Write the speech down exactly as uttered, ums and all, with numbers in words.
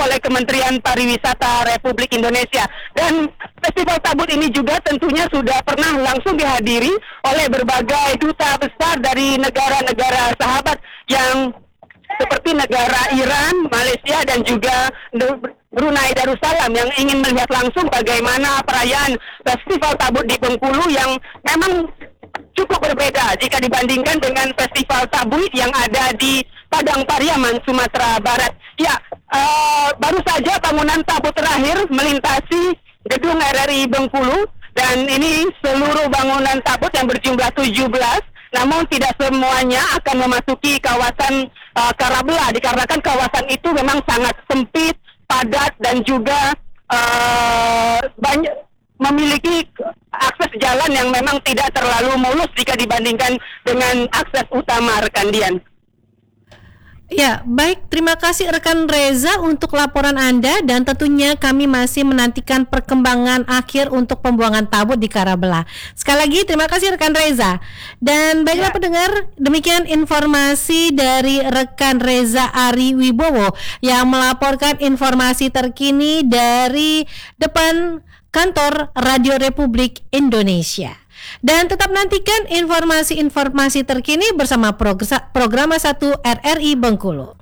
oleh Kementerian Pariwisata Republik Indonesia. Dan Festival Tabut ini juga tentunya sudah pernah langsung dihadiri oleh berbagai duta besar dari negara-negara sahabat yang seperti negara Iran, Malaysia, dan juga Brunei Darussalam yang ingin melihat langsung bagaimana perayaan Festival Tabut di Bengkulu yang memang cukup berbeda jika dibandingkan dengan Festival Tabut yang ada di Padang Pariaman, Sumatera Barat. Ya, uh, baru saja bangunan Tabut terakhir melintasi gedung R R I Bengkulu, dan ini seluruh bangunan Tabut yang berjumlah tujuh belas, namun tidak semuanya akan memasuki kawasan uh, Karabela, dikarenakan kawasan itu memang sangat sempit, padat, dan juga uh, banyak memiliki akses jalan yang memang tidak terlalu mulus jika dibandingkan dengan akses utama, rekan Dian. Ya, baik, terima kasih rekan Reza untuk laporan Anda, dan tentunya kami masih menantikan perkembangan akhir untuk pembuangan tabut di Karabela. Sekali lagi terima kasih rekan Reza. Dan baiklah ya, pendengar, demikian informasi dari rekan Reza Ari Wibowo yang melaporkan informasi terkini dari depan kantor Radio Republik Indonesia. Dan tetap nantikan informasi-informasi terkini bersama Programa satu R R I Bengkulu.